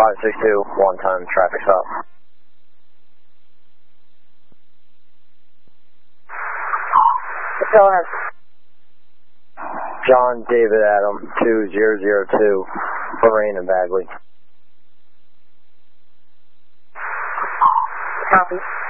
562, one-time traffic stop. Go ahead. John David Adam, 2002, Lorraine and Bagley. Copy.